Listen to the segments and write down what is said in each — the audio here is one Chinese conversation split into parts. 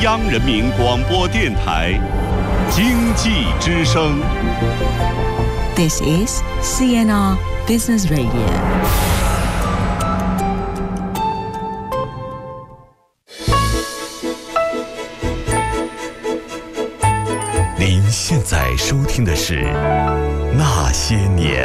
央人民广播电台经济之声。 This is CNR Business Radio。 您现在收听的是《那些年》。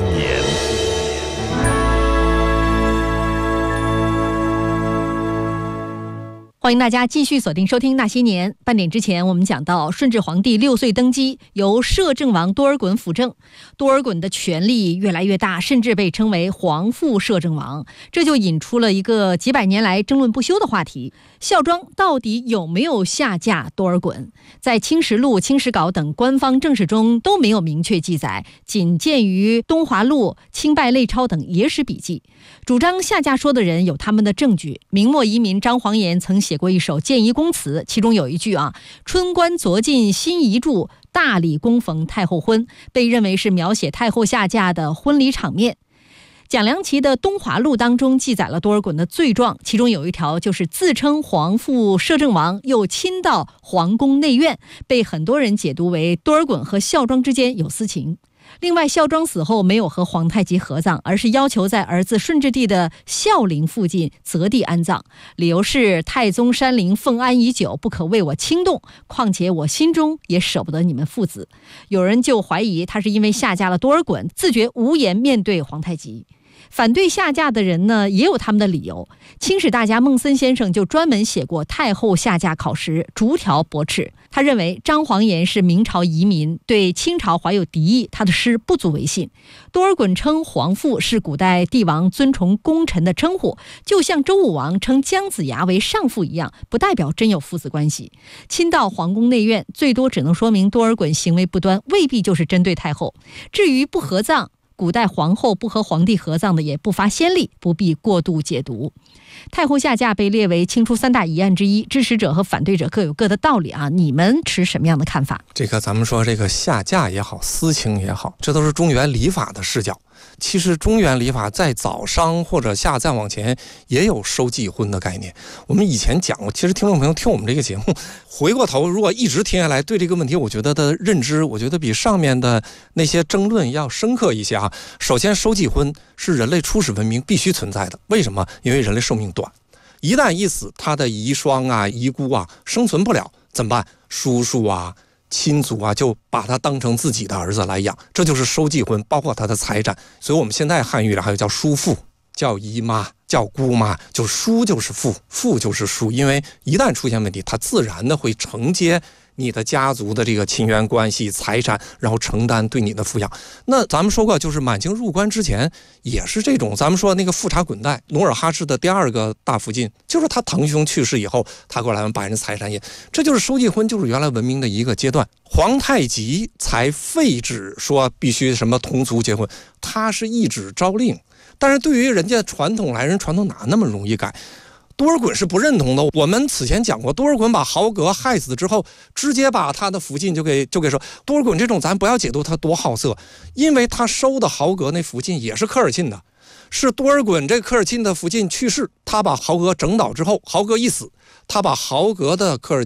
欢迎大家继续锁定收听《那些年》。半点之前，我们讲到顺治皇帝6岁登基，由摄政王多尔衮辅政。多尔衮的权力越来越大，甚至被称为皇父摄政王，这就引出了一个几百年来争论不休的话题：孝庄到底有没有下嫁多尔衮？在《清实录》《清史稿》等官方正史中都没有明确记载，仅见于《东华录》《清拜类钞》等野史笔记。主张下嫁说的人有他们的证据。明末遗民张煌言曾写过一首谏仪公词，其中有一句春官昨进新遗著，大礼恭逢太后婚，被认为是描写太后下嫁的婚礼场面。蒋良奇的《东华录》当中记载了多尔衮的罪状，其中有一条就是自称皇父摄政王，又亲到皇宫内院，被很多人解读为多尔衮和孝庄之间有私情。另外，孝庄死后没有和皇太极合葬，而是要求在儿子顺治帝的孝陵附近择地安葬，理由是太宗山陵奉安已久，不可为我轻动，况且我心中也舍不得你们父子。有人就怀疑他是因为下嫁了多尔衮，自觉无颜面对皇太极。反对下嫁的人呢，也有他们的理由。清史大家孟森先生就专门写过太后下嫁考实，逐条驳斥。他认为张煌言是明朝遗民，对清朝怀有敌意，他的诗不足为信。多尔衮称皇父是古代帝王尊崇功臣的称呼，就像周武王称姜子牙为上父一样，不代表真有父子关系。亲到皇宫内院，最多只能说明多尔衮行为不端，未必就是针对太后。至于不合葬，古代皇后不和皇帝合葬的也不乏先例，不必过度解读。太后下嫁被列为清初3大疑案之一，支持者和反对者各有各的道理你们持什么样的看法？ 这个咱们说这个下嫁也好，私情也好，这都是中原礼法的视角。其实中原礼法在早商或者下再往前也有收继婚的概念。我们以前讲过，其实听众朋友听我们这个节目，回过头如果一直听下来，对这个问题我觉得的认知，我觉得比上面的那些争论要深刻一些首先，收继婚是人类初始文明必须存在的。为什么？因为人类寿命短，一旦一死，他的遗孀遗孤生存不了，怎么办？叔叔亲族就把他当成自己的儿子来养，这就是收继婚，包括他的财产。所以我们现在汉语里还有叫叔父，叫姨妈，叫姑妈，就叔就是父，父就是叔，因为一旦出现问题，他自然的会承接你的家族的这个亲缘关系、财产，然后承担对你的抚养。那咱们说过，就是满清入关之前也是这种。咱们说那个富察滚带，努尔哈赤的第2个大福晋，就是他堂兄去世以后，他过来把人财产也，这就是收继婚，就是原来文明的一个阶段。皇太极才废止说必须什么同族结婚，他是一纸诏令，但是对于人家传统来人，传统哪那么容易改？多尔衮是不认同的。我们此前讲过，多尔衮把豪格害死之后，直接把他的福晋就给说，多尔衮这种咱不要解读他多好色，因为他收的豪格那福晋也是科尔沁的，是多尔衮这科尔沁的福晋去世，他把豪格整倒之后，豪格一死，他把豪格的科尔